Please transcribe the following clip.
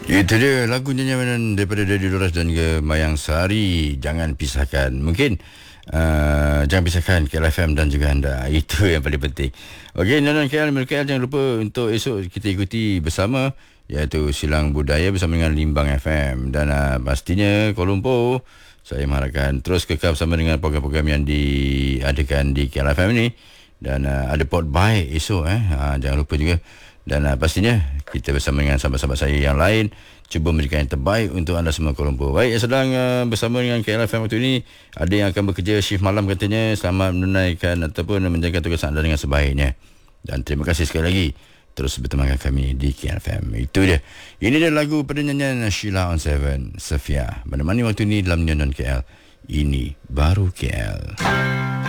Itu dia lagu nyanyian daripada Daddy Dolores dan juga Mayang Sari. Jangan pisahkan. Mungkin jangan pisahkan KL FM dan juga anda. Itu yang paling penting. Okey, Nyonon KL, KL, jangan lupa untuk esok kita ikuti bersama, iaitu Silang Budaya bersama dengan Limbang FM. Dan pastinya Kuala Lumpur, saya mengharapkan terus kekal bersama dengan program-program yang diadakan di KL FM ni. Dan ada pot baik esok. Jangan lupa juga. Dan pastinya kita bersama dengan sahabat-sahabat saya yang lain cuba memberikan yang terbaik untuk anda semua Kuala Lumpur. Baik, yang sedang bersama dengan KL FM waktu ini, ada yang akan bekerja shift malam katanya. Selamat menunaikan ataupun menjaga tugas anda dengan sebaiknya. Dan terima kasih sekali lagi terus bertemankan kami di KL FM. Itu dia. Ini dia lagu pada nyanyian Sheila on 7, Sofia. Menemani waktu ini dalam Nyonon KL. Ini baru KL.